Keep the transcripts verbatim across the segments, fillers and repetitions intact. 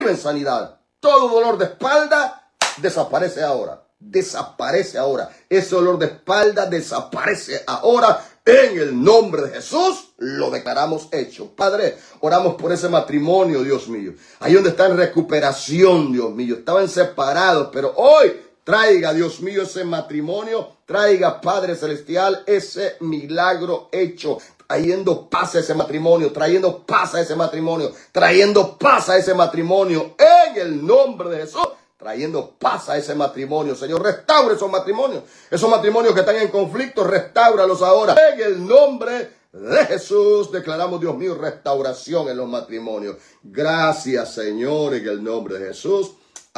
en sanidad. Todo dolor de espalda desaparece ahora. Desaparece ahora. Ese dolor de espalda desaparece ahora. En el nombre de Jesús lo declaramos hecho. Padre, oramos por ese matrimonio, Dios mío. Ahí donde está en recuperación, Dios mío. Estaban separados, pero hoy traiga, Dios mío, ese matrimonio. Traiga, Padre Celestial, ese milagro hecho. Trayendo paz a ese matrimonio, trayendo paz a ese matrimonio, trayendo paz a ese matrimonio. En el nombre de Jesús. Trayendo paz a ese matrimonio, Señor. Restaura esos matrimonios. Esos matrimonios que están en conflicto, restáuralos ahora. En el nombre de Jesús declaramos, Dios mío, restauración en los matrimonios. Gracias, Señor, en el nombre de Jesús.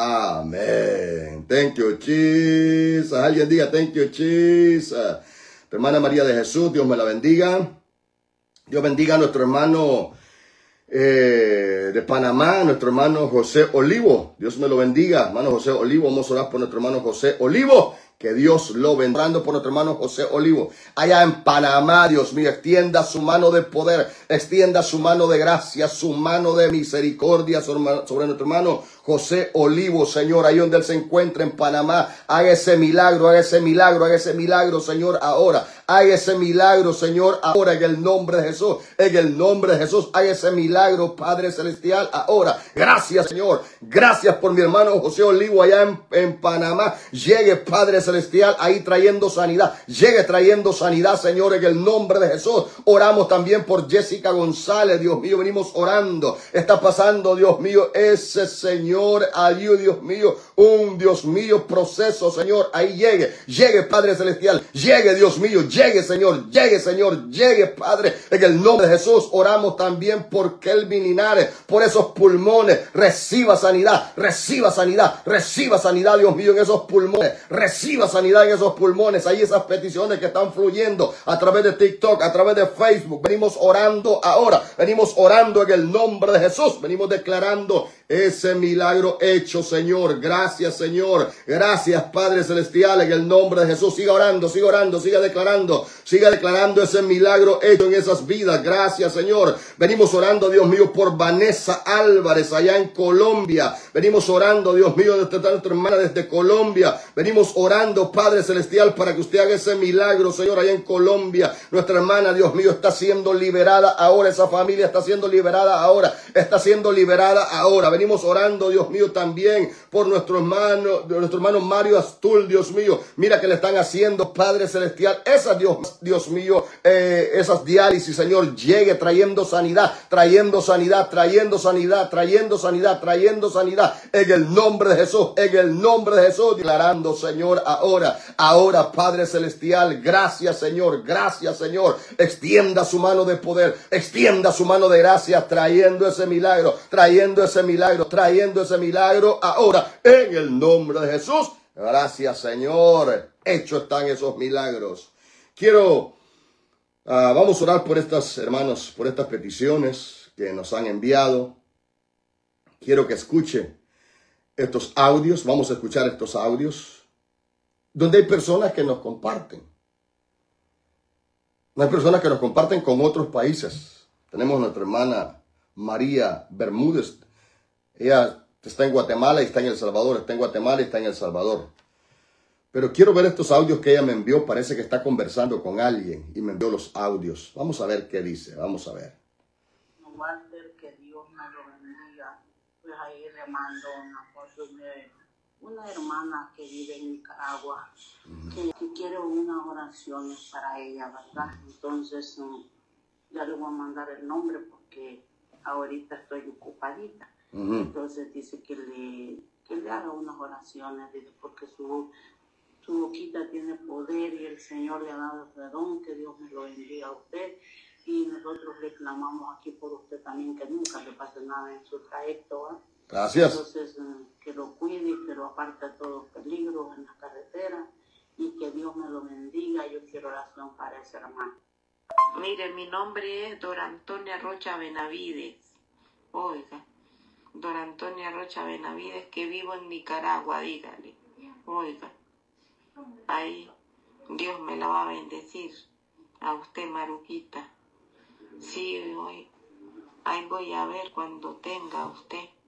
Amén. Thank you, Jesus. Alguien diga, thank you, Jesus. Tu hermana María de Jesús, Dios me la bendiga. Dios bendiga a nuestro hermano Eh, de Panamá, nuestro hermano José Olivo. Dios me lo bendiga, hermano José Olivo. Vamos a orar por nuestro hermano José Olivo. Que Dios lo bendiga. Orando por nuestro hermano José Olivo. Allá en Panamá, Dios mío, extienda su mano de poder, extienda su mano de gracia, su mano de misericordia sobre, sobre nuestro hermano José Olivo, Señor, ahí donde él se encuentra en Panamá. Haga ese milagro, haga ese milagro, haga ese milagro, Señor, ahora. Haga ese milagro, Señor, ahora, en el nombre de Jesús. En el nombre de Jesús, haga ese milagro, Padre Celestial, ahora. Gracias, Señor. Gracias por mi hermano José Olivo allá en, en Panamá. Llegue, Padre Celestial, ahí trayendo sanidad. Llegue trayendo sanidad, Señor, en el nombre de Jesús. Oramos también por Jessica González, Dios mío. Venimos orando. Está pasando, Dios mío, ese Señor. Señor, ayuda, Dios mío, un Dios mío proceso, Señor, ahí llegue, llegue, Padre Celestial, llegue, Dios mío, llegue, Señor, llegue, Señor, llegue, Padre, en el nombre de Jesús. Oramos también por Kelvin Linares, por esos pulmones, reciba sanidad, reciba sanidad, reciba sanidad, Dios mío, en esos pulmones, reciba sanidad en esos pulmones, ahí esas peticiones que están fluyendo a través de TikTok, a través de Facebook. Venimos orando ahora, venimos orando en el nombre de Jesús, venimos declarando ese milagro hecho, Señor. Gracias, Señor. Gracias, Padre Celestial, en el nombre de Jesús. Siga orando, siga orando, siga declarando, siga declarando ese milagro hecho en esas vidas. Gracias, Señor. Venimos orando, Dios mío, por Vanessa Álvarez allá en Colombia. Venimos orando, Dios mío, de nuestra hermana desde Colombia. Venimos orando, Padre Celestial, para que usted haga ese milagro, Señor, allá en Colombia. Nuestra hermana, Dios mío, está siendo liberada ahora. Esa familia está siendo liberada ahora. Está siendo liberada ahora. Venimos orando, Dios mío, también por nuestro hermano, nuestro hermano Mario Astul, Dios mío. Mira que le están haciendo, Padre Celestial, esas, Dios, Dios mío, eh, esas diálisis, Señor. Llegue trayendo sanidad, trayendo sanidad, trayendo sanidad, trayendo sanidad, trayendo sanidad. En el nombre de Jesús, en el nombre de Jesús, declarando, Señor, ahora, ahora, Padre Celestial, gracias, Señor, gracias, Señor. Extienda su mano de poder, extienda su mano de gracia, trayendo ese milagro, trayendo ese milagro, trayendo ese milagro ahora, en el nombre de Jesús. Gracias, Señor. Hechos están esos milagros. Quiero, uh, vamos a orar por estas, hermanos, por estas peticiones que nos han enviado. Quiero que escuche estos audios. Vamos a escuchar estos audios donde hay personas que nos comparten. Hay personas que nos comparten con otros países. Tenemos nuestra hermana María Bermúdez. Ella está en Guatemala y está en El Salvador. Está en Guatemala y está en El Salvador. Pero quiero ver estos audios que ella me envió. Parece que está conversando con alguien y me envió los audios. Vamos a ver qué dice. Vamos a ver. Walter, que Dios me lo bendiga. Pues ahí le mando una foto de una hermana que vive en Nicaragua, uh-huh. que, que quiere unas oraciones para ella, ¿verdad? Uh-huh. Entonces, um, ya le voy a mandar el nombre porque ahorita estoy ocupadita. Uh-huh. Entonces dice que le, que le haga unas oraciones, dice, porque su, su boquita tiene poder y el Señor le ha dado el don, que Dios me lo bendiga a usted. Y nosotros le clamamos aquí por usted también, que nunca le pase nada en su trayecto, ¿eh? Gracias. Entonces, que lo cuide y que lo aparte de todos peligros en la carretera y que Dios me lo bendiga. Yo quiero oración para ese hermano. Mire, mi nombre es Dora Antonia Rocha Benavides. Oiga, Dora Antonia Rocha Benavides, que vivo en Nicaragua, dígale. Oiga, ahí Dios me la va a bendecir. A usted, Maruquita. Sí, hoy, ahí voy a ver cuando tenga usted.